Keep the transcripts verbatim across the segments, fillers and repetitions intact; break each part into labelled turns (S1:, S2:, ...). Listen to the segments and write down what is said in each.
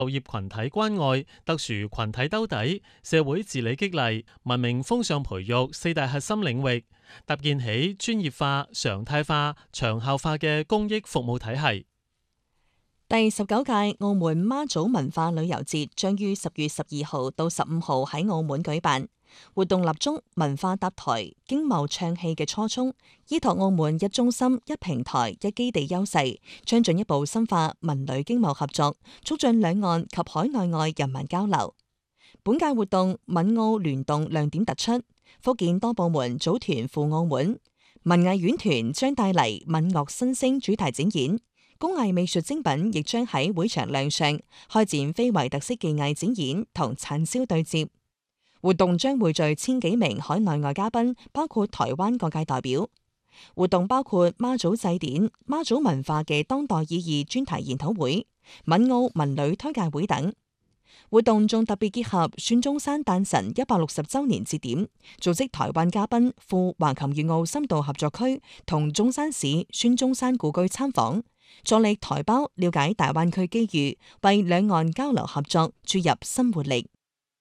S1: 就業群體關愛、特殊群體兜底、社會治理激勵、文明風尚培育四大核心領域，搭建起專業化、常態化、長效化嘅公益服務體系。
S2: 第十九屆澳門媽祖文化旅遊節將於十月十二號到十五號喺澳門舉辦。活動立足文化搭台、經貿唱戲嘅初衷，依託澳門一中心、一平台、一基地優勢，將進一步深化文旅經貿合作，促進兩岸及海內外人民交流。本屆活動閩澳聯動亮點突出，福建多部門組團赴澳門，文藝院團將帶嚟閩樂新聲主題展演，工藝美術精品亦將喺會場亮相，開展非遺特色技藝展演同產銷對接。活動將匯聚千幾名海內外嘉賓，包括台灣各界代表。活動包括媽祖祭典、媽祖文化嘅當代意義專題研討會、閩澳文旅推介會等。活動仲特別結合孫中山誕辰一百六十週年節點，組織台灣嘉賓赴橫琴粵澳深度合作區同中山市孫中山故居參訪，助力台胞了解大灣區機遇，為兩岸交流合作注入新活力。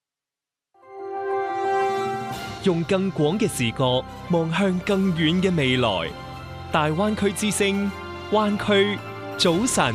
S3: 用更廣嘅視覺望向更遠嘅未來，大灣區之聲，灣區早晨。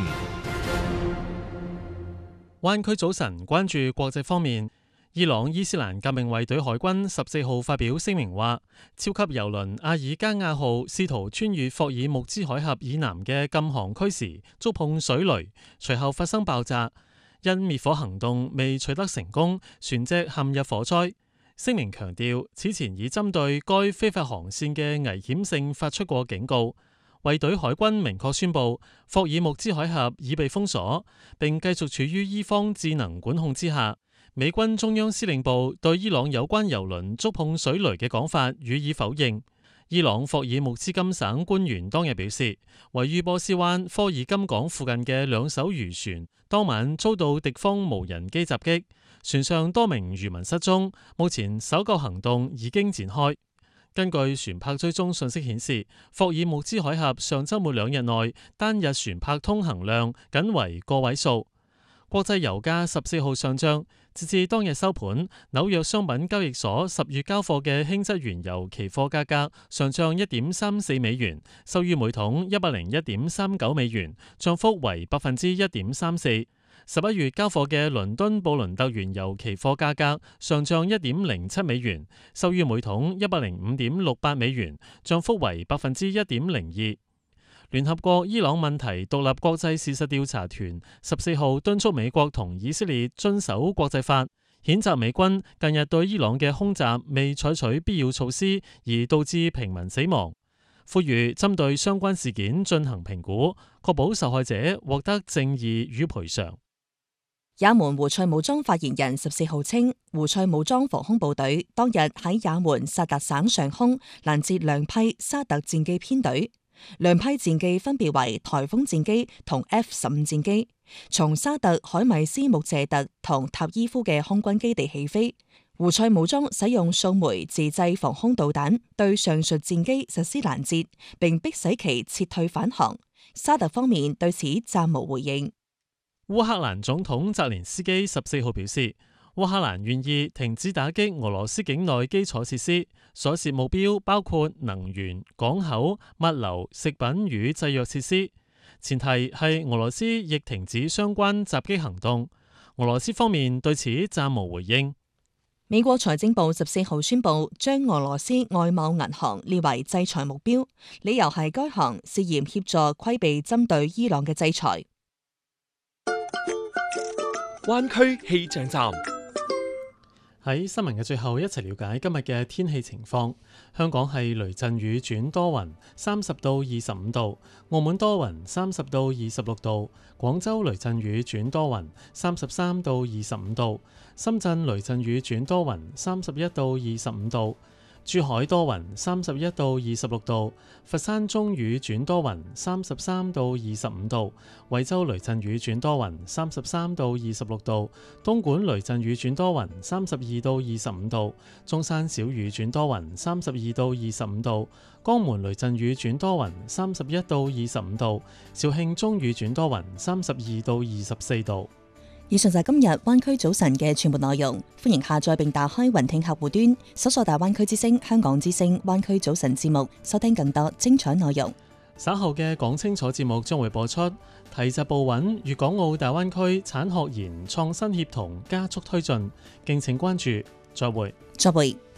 S1: 灣區早晨關注國際方面，伊朗伊斯蘭革命衛隊海軍十四號發表聲明話，超級郵輪阿爾加亞號試圖穿越霍爾木茲海峽以南嘅禁航區時觸碰水雷，隨後發生爆炸，因滅火行動未取得成功，船隻陷入火災。聲明強調，此前已針對該非法航線嘅危險性發出過警告。衛隊海軍明確宣布，霍爾木茲海峽已被封鎖，並繼續處於伊方智能管控之下。美軍中央司令部對伊朗有關郵輪觸碰水雷嘅講法予以否認。伊朗霍爾木茲金省官員當日表示，位於波斯灣科爾金港附近嘅兩艘漁船當晚遭到敵方無人機襲擊，船上多名漁民失蹤，目前搜救行動已經展開。根據船舶追蹤信息顯示，霍爾木茲海峽上週末兩日內單日船舶通行量僅為個位數。國際油價十四號上漲，截至當日收盤，紐約商品交易所十月交貨嘅輕質原油期貨價格上漲一點三四美元，收於每桶一百零一點三九美元，漲幅為百分之一點三四。十一月交貨嘅倫敦布倫特原油期貨價格上漲一點零七美元，收於每桶一百零五點六八美元，漲幅為百分之一點零二。聯合國伊朗問題獨立國際事實調查團十四號敦促美國同以色列遵守國際法，譴責美軍近日對伊朗嘅空襲未採取必要措施，而導致平民死亡，呼籲針對相關事件進行評估，確保受害者獲得正義與賠償。
S2: 也門胡塞武裝發言人十四號稱，胡塞武裝防空部隊當日喺也門薩特省上空攔截兩批沙特戰機編隊，兩批戰機分別為颱風戰機同 F 十五戰機，從沙特海米斯穆謝特同塔伊夫嘅空軍基地起飛。胡塞武裝使用數枚自製防空導彈對上述戰機實施攔截，並迫使其撤退返航。沙特方面對此暫無回應。
S1: 烏克蘭總統澤連斯基十四號表示，烏克蘭願意停止打擊俄羅斯境內基礎設施，所涉目標包括能源、港口、物流、食品與製藥設施，前提係俄羅斯亦停止相關襲擊行動。俄羅斯方面對此暫無回應。
S2: 美國財政部十四號宣布將俄羅斯外貿銀行列為制裁目標，理由係該行涉嫌協助規避針對伊朗嘅制裁。
S3: 灣區氣象站。
S1: 喺新聞嘅最後，一齊了解今日嘅天氣情況。香港係雷陣雨轉多雲，三十到二十五度；澳門多雲，三十到二十六度；廣州雷陣雨轉多雲，三十三到二十五度；深圳雷陣雨轉多雲，三十一到二十五度。珠海多雲，三十一到二十六度；佛山中雨轉多雲，三十三到二十五度；惠州雷陣雨轉多雲，三十三到二十六度；東莞雷陣雨轉多雲，三十二到二十五度；中山小雨轉多雲，三十二到二十五度；江門雷陣雨轉多雲，三十一到二十五度；肇慶中雨轉多雲，三十二到二十四度。
S2: 以上就係今日灣區早晨嘅全部內容，歡迎下載並打開雲聽客戶端，搜索大灣區之聲、香港之聲、灣區早晨節目，收聽更多精彩內容。
S1: 稍後嘅講清楚節目將會播出，提疾步穩，粵港澳大灣區產學研創新協同加速推進，敬請關注。再會。
S2: 再會。